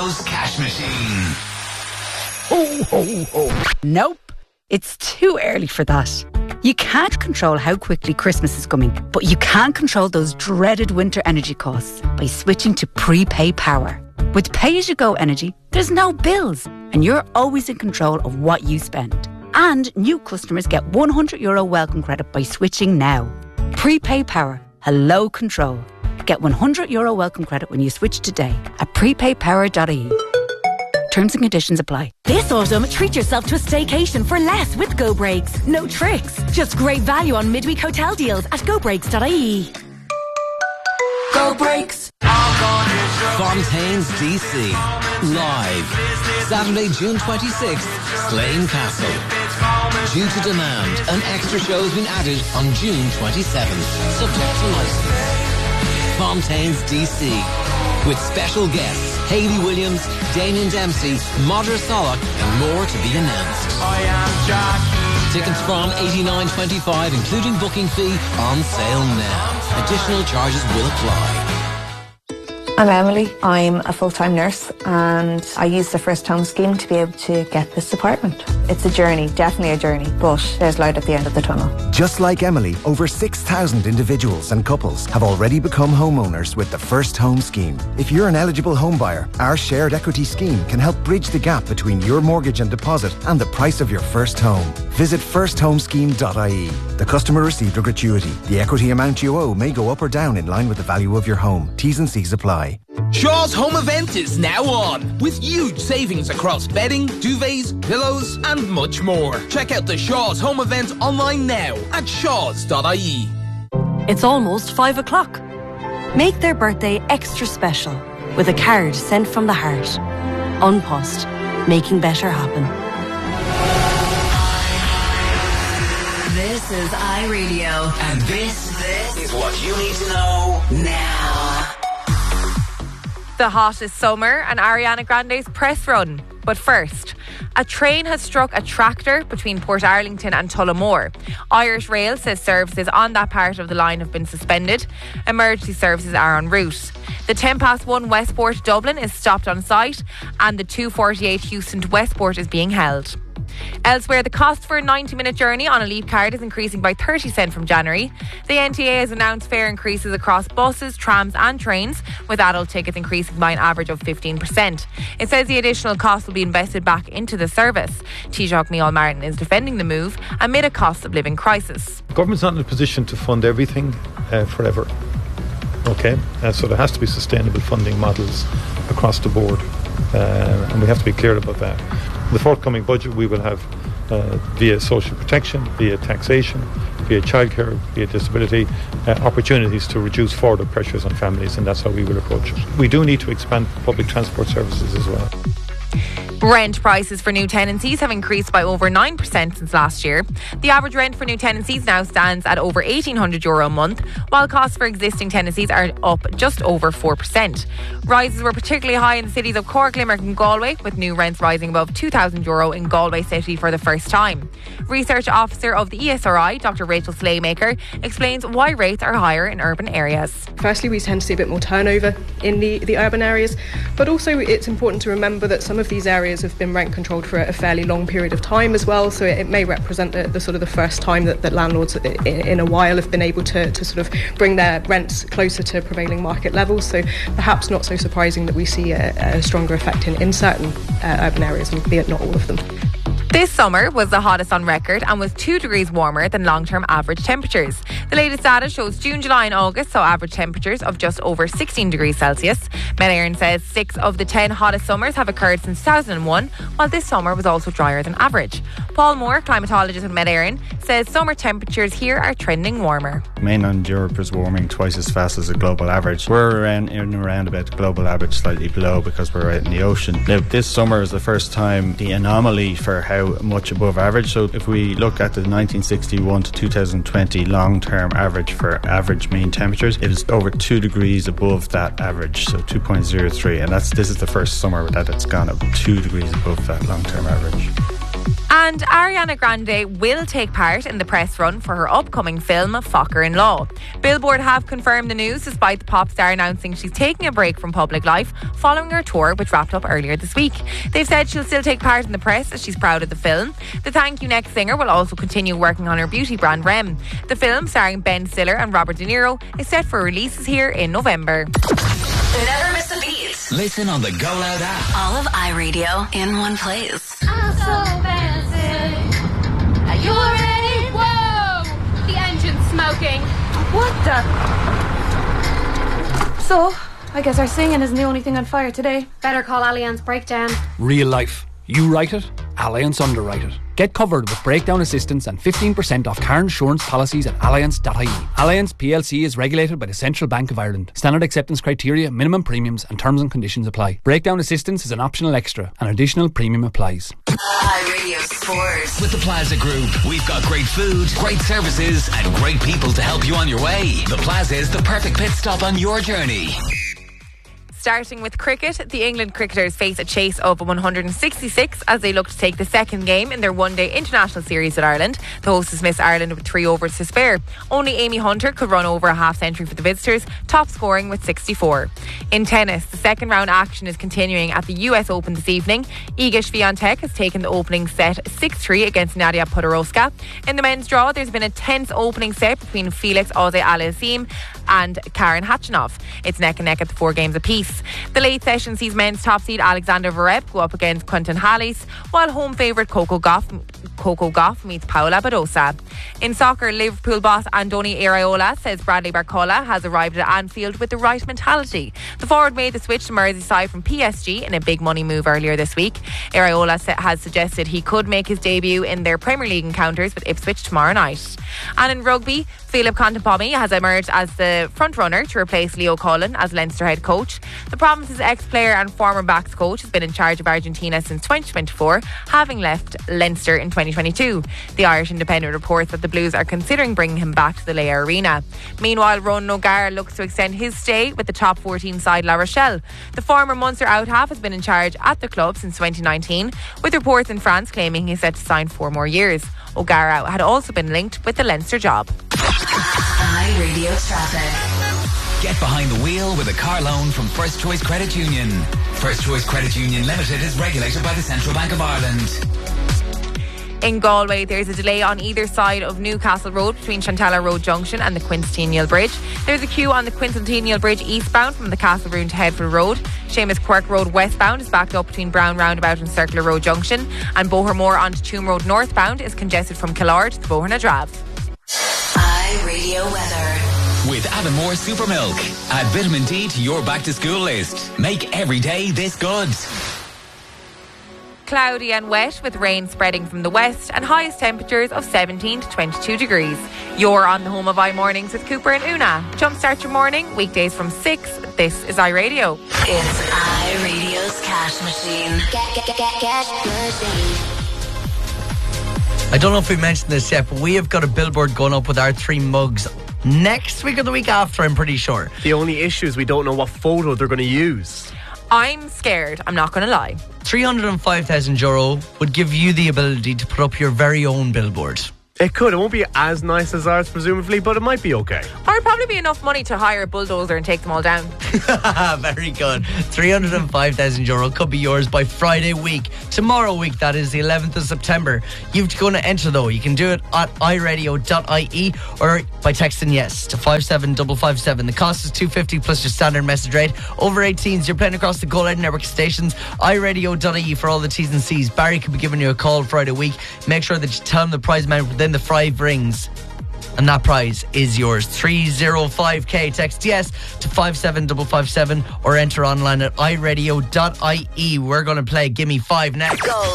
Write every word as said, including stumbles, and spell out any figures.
Tesco's cash machine. Ho, ho, ho. Nope, it's too early for that. You can't control how quickly Christmas is coming, but you can control those dreaded winter energy costs by switching to Prepay Power. With pay-as-you-go energy, there's no bills, and you're always in control of what you spend. And new customers get one hundred euro welcome credit by switching now. Prepay Power. Hello control. Get one hundred euro welcome credit when you switch today at prepay power dot I E. Terms and conditions apply. This autumn, treat yourself to a staycation for less with Go Breaks. No tricks, just great value on midweek hotel deals at go breaks dot I E. Go Breaks. Fontaine's D C. Live. Saturday, June twenty-sixth, Slane Castle. Due to demand, an extra show has been added on June twenty-seventh, subject to license. Fontaine's D C. With special guests, Hayley Williams, Damien Dempsey, Modra Solak, and more to be announced. I am Jackie. Tickets from eighty-nine twenty-five, including booking fee, on sale now. Additional charges will apply. I'm Emily. I'm a full-time nurse and I use the First Home Scheme to be able to get this apartment. It's a journey, definitely a journey, but there's light at the end of the tunnel. Just like Emily, over six thousand individuals and couples have already become homeowners with the First Home Scheme. If you're an eligible home buyer, our shared equity scheme can help bridge the gap between your mortgage and deposit and the price of your first home. Visit first home scheme dot I E. The customer received a gratuity. The equity amount you owe may go up or down in line with the value of your home. T's and C's apply. Shaw's Home Event is now on, with huge savings across bedding, duvets, pillows and much more. Check out the Shaw's Home Event online now at shaws dot I E. It's almost five o'clock. Make their birthday extra special with a card sent from the heart. Unpost, making better happen. This is iRadio, and this, this is what you need to know now. The hottest summer and Ariana Grande's press run. But first, a train has struck a tractor between Portarlington and Tullamore. Irish Rail says services on that part of the line have been suspended. Emergency services are en route. The ten past one Westport Dublin is stopped on site, and the two forty-eight Houston to Westport is being held. Elsewhere, the cost for a ninety minute journey on a Leap card is increasing by thirty cents from January. The N T A has announced fare increases across buses, trams and trains, with adult tickets increasing by an average of fifteen percent. It says the additional cost will be invested back into the service. Taoiseach Micheál Martin is defending the move amid a cost of living crisis. The government's not in a position to fund everything uh, forever. Okay, uh, so there has to be sustainable funding models across the board, uh, and we have to be clear about that. The forthcoming budget we will have uh, via social protection, via taxation, via childcare, via disability, uh, opportunities to reduce further pressures on families, and that's how we will approach it. We do need to expand public transport services as well. Rent prices for new tenancies have increased by over nine percent since last year. The average rent for new tenancies now stands at over eighteen hundred euro a month, while costs for existing tenancies are up just over four percent. Rises were particularly high in the cities of Cork, Limerick and Galway, with new rents rising above two thousand euro in Galway City for the first time. Research Officer of the E S R I, Doctor Rachel Slaymaker, explains why rates are higher in urban areas. Firstly, we tend to see a bit more turnover in the, the urban areas, but also it's important to remember that some of these areas have been rent controlled for a fairly long period of time as well, so it may represent the, the sort of the first time that, that landlords in, in a while have been able to, to sort of bring their rents closer to prevailing market levels, so perhaps not so surprising that we see a, a stronger effect in, in certain uh, urban areas, albeit not all of them. This summer was the hottest on record and was two degrees warmer than long-term average temperatures. The latest data shows June, July and August saw average temperatures of just over sixteen degrees Celsius. Met Éireann says six of the ten hottest summers have occurred since two thousand one, while this summer was also drier than average. Paul Moore, climatologist at Met Éireann, says summer temperatures here are trending warmer. Mainland Europe is warming twice as fast as the global average. We're around, in around about the global average, slightly below because we're right in the ocean. Now, this summer is the first time the anomaly for how much above average. So if we look at the nineteen sixty-one to two thousand twenty long-term average for average mean temperatures, it is over two degrees above that average, so two point zero three, and that's this is the first summer that it's gone up two degrees above that long-term average. And Ariana Grande will take part in the press run for her upcoming film, Focker-in-Law. Billboard have confirmed the news despite the pop star announcing she's taking a break from public life following her tour, which wrapped up earlier this week. They've said she'll still take part in the press as she's proud of the film. The Thank You Next singer will also continue working on her beauty brand Rem. The film, starring Ben Stiller and Robert De Niro, is set for releases here in November. Never miss a beat. Listen on the Go Loud app. All of iRadio in one place. I'm so fancy. Are you ready? Whoa! The engine's smoking. What the? So, I guess our singing isn't the only thing on fire today. Better call Allianz Breakdown. Real life. You write it, Allianz underwrite it. Get covered with breakdown assistance and fifteen percent off car insurance policies at allianz dot I E. Allianz P L C is regulated by the Central Bank of Ireland. Standard acceptance criteria, minimum premiums and terms and conditions apply. Breakdown assistance is an optional extra. An additional premium applies. iRadio Sports. With the Plaza Group, we've got great food, great services and great people to help you on your way. The Plaza is the perfect pit stop on your journey. Starting with cricket, the England cricketers face a chase of one hundred sixty-six as they look to take the second game in their one-day international series with Ireland. The hosts missed Ireland with three overs to spare. Only Amy Hunter could run over a half-century for the visitors, top scoring with sixty-four. In tennis, the second round action is continuing at the U S Open this evening. Iga Swiatek has taken the opening set six three against Nadia Podoroska. In the men's draw, there's been a tense opening set between Felix Auger-Aliassime and Karen Khachanov. It's neck and neck at the four games apiece. The late session sees men's top seed Alexander Zverev go up against Quentin Halys, while home favourite Coco Gauff, Coco Gauff meets Paula Badosa. In soccer, Liverpool boss Andoni Iraola says Bradley Barcola has arrived at Anfield with the right mentality. The forward made the switch to Merseyside from P S G in a big money move earlier this week. Iraola has suggested he could make his debut in their Premier League encounters with Ipswich tomorrow night. And in rugby, Philip Contepomi has emerged as the front runner to replace Leo Cullen as Leinster head coach. The Province's ex-player and former backs coach has been in charge of Argentina since twenty twenty-four, having left Leinster in twenty twenty-two. The Irish Independent reports that the Blues are considering bringing him back to the Leia Arena. Meanwhile, Ronan O'Gara looks to extend his stay with the top fourteen side La Rochelle. The former Munster out-half has been in charge at the club since twenty nineteen, with reports in France claiming he's set to sign four more years. O'Gara had also been linked with the Leinster job. iRadio Traffic. Get behind the wheel with a car loan from First Choice Credit Union. First Choice Credit Union Limited is regulated by the Central Bank of Ireland. In Galway, there's a delay on either side of Newcastle Road between Chantala Road Junction and the Quincentennial Bridge. There's a queue on the Quincentennial Bridge eastbound from the Castleroon to Headfield Road. Seamus Quirk Road westbound is backed up between Brown Roundabout and Circular Road Junction. And Bohermore onto Tomb Road northbound is congested from Killard to Boherna Drave. iRadio Weather. With Avonmore Super Milk. Add vitamin D to your back to school list. Make every day this good. Cloudy and wet with rain spreading from the west and highest temperatures of seventeen to twenty-two degrees. You're on the home of iMornings with Cooper and Una. Jumpstart your morning, weekdays from six. This is iRadio. It's iRadio's cash machine. Get, get, get, get, cash machine. I don't know if we mentioned this yet, but we have got a billboard going up with our three mugs next week or the week after, I'm pretty sure. The only issue is we don't know what photo they're going to use. I'm scared, I'm not going to lie. three hundred five thousand euro would give you the ability to put up your very own billboard. It could. It won't be as nice as ours, presumably, but it might be okay. Or it'd probably be enough money to hire a bulldozer and take them all down. Very good. three hundred five thousand euro could be yours by Friday week. Tomorrow week, that is the eleventh of September. You've to go and enter, though. You can do it at i radio dot I E or by texting yes to five seven five five seven. The cost is two hundred fifty plus your standard message rate. Over eighteens, you're playing across the Go Loud network stations. i radio dot I E for all the T's and C's. Barry could be giving you a call Friday week. Make sure that you tell him the prize amount within the five rings. And that prize is yours. three oh five K. Text yes to five seven five five seven or enter online at i radio dot I E. We're going to play Gimme Five next. Go.